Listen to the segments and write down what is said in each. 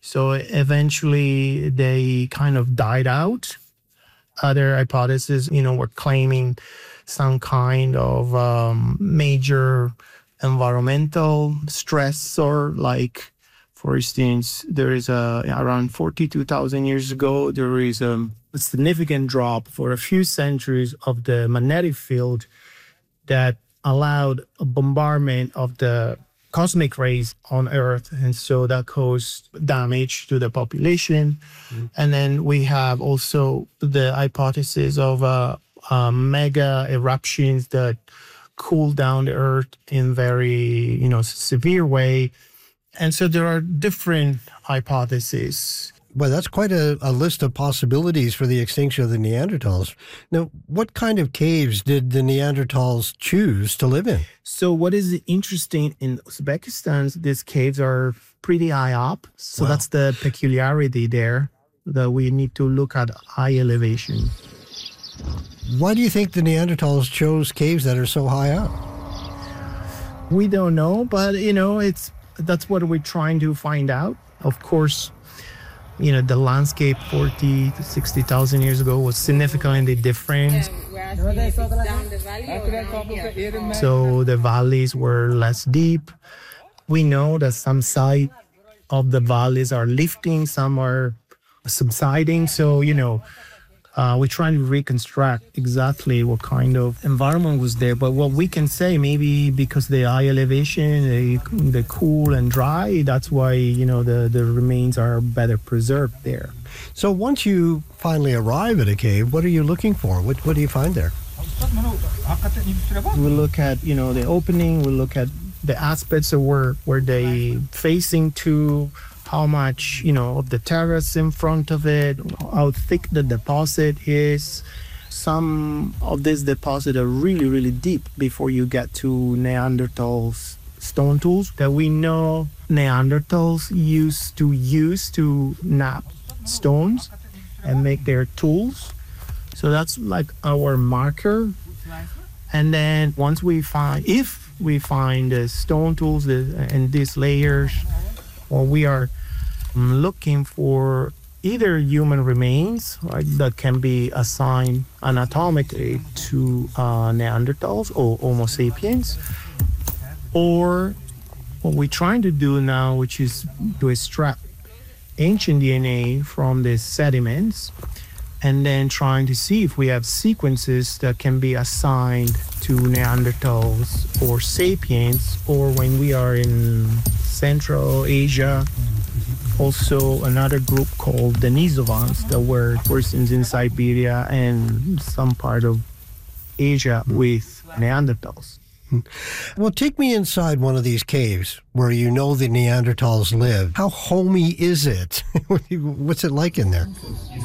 So eventually they kind of died out. Other hypotheses, were claiming some kind of major environmental stressor, like, for instance, there is around 42,000 years ago, there is a significant drop for a few centuries of the magnetic field that allowed a bombardment of the cosmic rays on Earth. And so that caused damage to the population. And then we have also the hypothesis of mega eruptions that cool down the Earth in very, severe way. And so there are different hypotheses. Well, that's quite a list of possibilities for the extinction of the Neanderthals. Now, what kind of caves did the Neanderthals choose to live in? So what is interesting in Uzbekistan, these caves are pretty high up. So Wow. That's the peculiarity there, that we need to look at high elevation. Why do you think the Neanderthals chose caves that are so high up? We don't know, but, that's what we're trying to find out. Of course, the landscape 40 to 60,000 years ago was significantly different. So the valleys were less deep. We know that some sides of the valleys are lifting, some are subsiding. So, we're trying to reconstruct exactly what kind of environment was there. But what we can say, maybe because the high elevation, the cool and dry, that's why, the remains are better preserved there. So once you finally arrive at a cave, what are you looking for? What do you find there? We look at, the opening, we look at the aspects of where they facing to, how much, of the terrace in front of it, how thick the deposit is. Some of this deposit are really, really deep before you get to Neanderthals stone tools that we know Neanderthals used to use to knap stones and make their tools. So that's like our marker. And then once if we find the stone tools and these layers, or we are looking for either human remains, right, that can be assigned anatomically to Neanderthals or Homo sapiens, or what we're trying to do now, which is to extract ancient DNA from the sediments, and then trying to see if we have sequences that can be assigned to Neanderthals or sapiens, or when we are in Central Asia, also another group called Denisovans that were persons in Siberia and some part of Asia with Neanderthals. Well, take me inside one of these caves where the Neanderthals live. How homey is it? What's it like in there?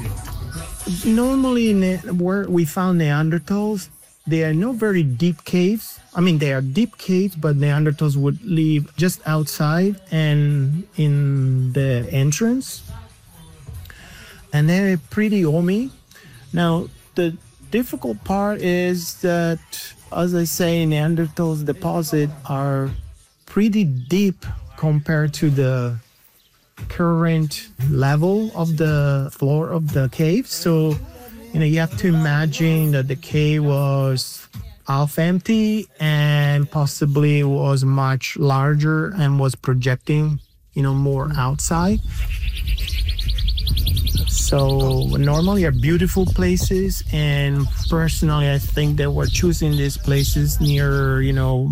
Normally, where we found Neanderthals, they are not very deep caves. I mean, they are deep caves, but Neanderthals would live just outside and in the entrance. And they're pretty homey. Now, the difficult part is that, as I say, Neanderthals deposit are pretty deep compared to the current level of the floor of the cave. So, you have to imagine that the cave was half empty and possibly was much larger and was projecting, more outside. So normally are beautiful places, and personally I think that we're choosing these places near,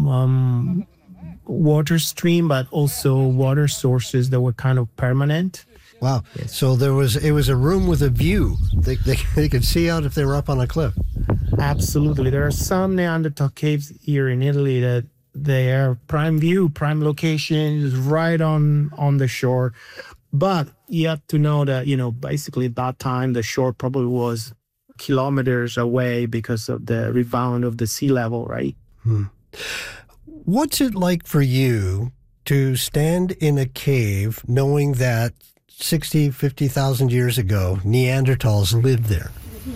water stream, but also water sources that were kind of permanent. Wow. Yes. So it was a room with a view. They could see out if they were up on a cliff. Absolutely. There are some Neanderthal caves here in Italy that they are prime view, prime locations, right on the shore. But you have to know that, basically at that time, the shore probably was kilometers away because of the rebound of the sea level, right? What's it like for you to stand in a cave knowing that 60, 50,000 years ago, Neanderthals lived there?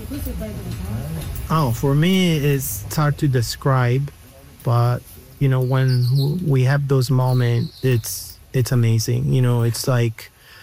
Oh, for me, it's hard to describe, but, when we have those moments, it's amazing. It's like